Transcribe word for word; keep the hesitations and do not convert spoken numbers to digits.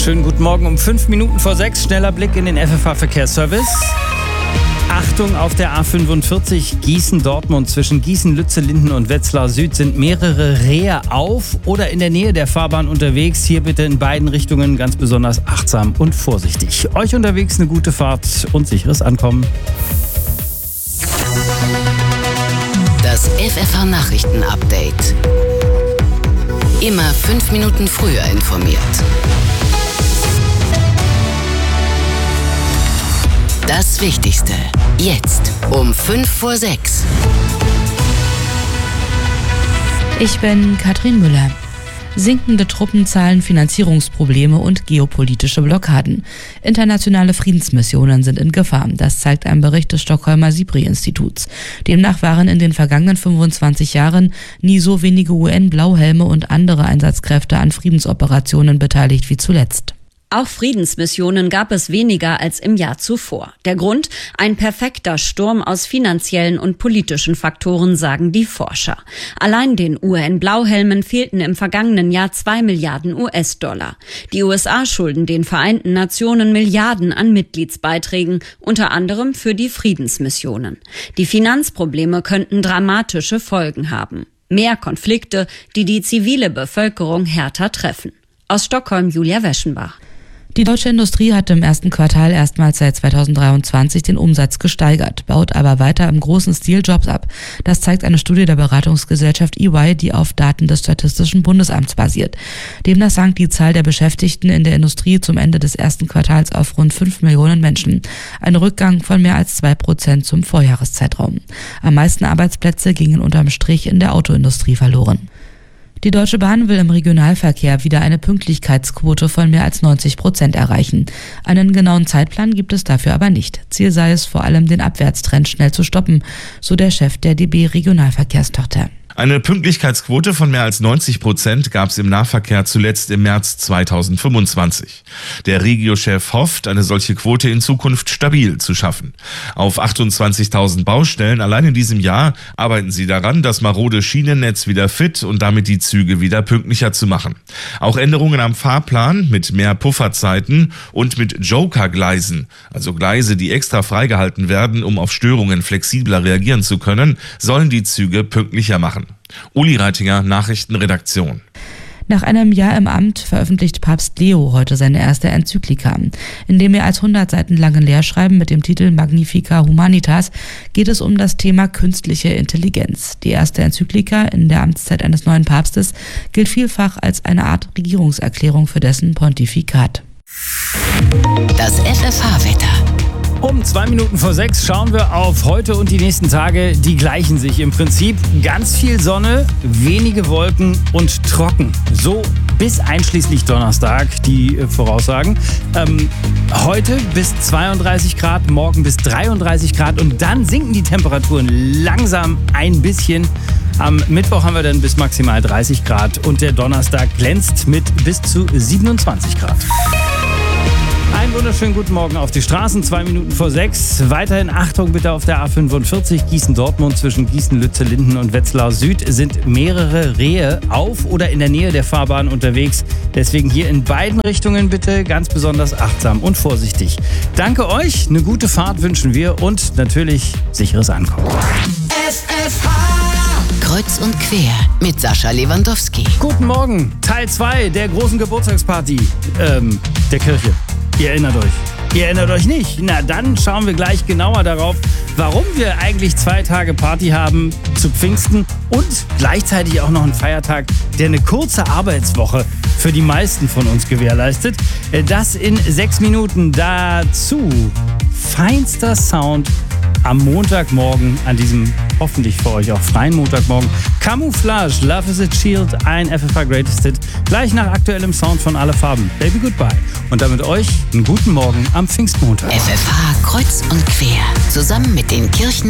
Schönen guten Morgen um fünf Minuten vor sechs. Schneller Blick in den F F H-Verkehrsservice. Achtung, auf der A fünfundvierzig Gießen-Dortmund zwischen Gießen, Lütze, Linden und Wetzlar Süd sind mehrere Rehe auf oder in der Nähe der Fahrbahn unterwegs. Hier bitte in beiden Richtungen ganz besonders achtsam und vorsichtig. Euch unterwegs eine gute Fahrt und sicheres Ankommen. Das F F H-Nachrichten-Update. Immer fünf Minuten früher informiert. Das Wichtigste jetzt um fünf vor sechs. Ich bin Katrin Müller. Sinkende Truppenzahlen, Finanzierungsprobleme und geopolitische Blockaden. Internationale Friedensmissionen sind in Gefahr. Das zeigt ein Bericht des Stockholmer SIPRI-Instituts. Demnach waren in den vergangenen fünfundzwanzig Jahren nie so wenige U N-Blauhelme und andere Einsatzkräfte an Friedensoperationen beteiligt wie zuletzt. Auch Friedensmissionen gab es weniger als im Jahr zuvor. Der Grund? Ein perfekter Sturm aus finanziellen und politischen Faktoren, sagen die Forscher. Allein den U N-Blauhelmen fehlten im vergangenen Jahr zwei Milliarden U S-Dollar. Die U S A schulden den Vereinten Nationen Milliarden an Mitgliedsbeiträgen, unter anderem für die Friedensmissionen. Die Finanzprobleme könnten dramatische Folgen haben. Mehr Konflikte, die die zivile Bevölkerung härter treffen. Aus Stockholm, Julia Weschenbach. Die deutsche Industrie hat im ersten Quartal erstmals seit zweitausenddreiundzwanzig den Umsatz gesteigert, baut aber weiter im großen Stil Jobs ab. Das zeigt eine Studie der Beratungsgesellschaft E Y, die auf Daten des Statistischen Bundesamts basiert. Demnach sank die Zahl der Beschäftigten in der Industrie zum Ende des ersten Quartals auf rund fünf Millionen Menschen. Ein Rückgang von mehr als zwei Prozent zum Vorjahreszeitraum. Am meisten Arbeitsplätze gingen unterm Strich in der Autoindustrie verloren. Die Deutsche Bahn will im Regionalverkehr wieder eine Pünktlichkeitsquote von mehr als neunzig Prozent erreichen. Einen genauen Zeitplan gibt es dafür aber nicht. Ziel sei es vor allem, den Abwärtstrend schnell zu stoppen, so der Chef der D B Regionalverkehrstochter. Eine Pünktlichkeitsquote von mehr als neunzig Prozent gab es im Nahverkehr zuletzt im März zweitausendfünfundzwanzig. Der Regio-Chef hofft, eine solche Quote in Zukunft stabil zu schaffen. Auf achtundzwanzigtausend Baustellen allein in diesem Jahr arbeiten sie daran, das marode Schienennetz wieder fit und damit die Züge wieder pünktlicher zu machen. Auch Änderungen am Fahrplan mit mehr Pufferzeiten und mit Joker-Gleisen, also Gleise, die extra freigehalten werden, um auf Störungen flexibler reagieren zu können, sollen die Züge pünktlicher machen. Uli Reitinger, Nachrichtenredaktion. Nach einem Jahr im Amt veröffentlicht Papst Leo heute seine erste Enzyklika. In dem mehr als hundert Seiten langen Lehrschreiben mit dem Titel Magnificat Humanitas geht es um das Thema künstliche Intelligenz. Die erste Enzyklika in der Amtszeit eines neuen Papstes gilt vielfach als eine Art Regierungserklärung für dessen Pontifikat. Das F F H-Wetter. Um zwei Minuten vor sechs schauen wir auf heute und die nächsten Tage. Die gleichen sich im Prinzip. Ganz viel Sonne, wenige Wolken und trocken. So bis einschließlich Donnerstag die Voraussagen. Ähm, heute bis zweiunddreißig Grad, morgen bis dreiunddreißig Grad und dann sinken die Temperaturen langsam ein bisschen. Am Mittwoch haben wir dann bis maximal dreißig Grad und der Donnerstag glänzt mit bis zu siebenundzwanzig Grad. Einen wunderschönen guten Morgen auf die Straßen, zwei Minuten vor sechs. Weiterhin Achtung bitte auf der A fünfundvierzig Gießen-Dortmund zwischen Gießen, Lütze, Linden und Wetzlar Süd sind mehrere Rehe auf oder in der Nähe der Fahrbahn unterwegs. Deswegen hier in beiden Richtungen bitte ganz besonders achtsam und vorsichtig. Danke euch, eine gute Fahrt wünschen wir und natürlich sicheres Ankommen. F F H Kreuz und quer mit Sascha Lewandowski. Guten Morgen, Teil zwei der großen Geburtstagsparty ähm, der Kirche. Ihr erinnert euch. Ihr erinnert euch nicht? Na, dann schauen wir gleich genauer darauf, warum wir eigentlich zwei Tage Party haben zu Pfingsten und gleichzeitig auch noch einen Feiertag, der eine kurze Arbeitswoche für die meisten von uns gewährleistet. Das in sechs Minuten. Dazu feinster Sound am Montagmorgen, an diesem hoffentlich für euch auch freien Montagmorgen. Camouflage, Love is a Shield, ein F F H Greatest Hit. Gleich nach aktuellem Sound von Alle Farben. Baby Goodbye. Und damit euch einen guten Morgen am Pfingstmontag. F F H Kreuz und quer. Zusammen mit den Kirchen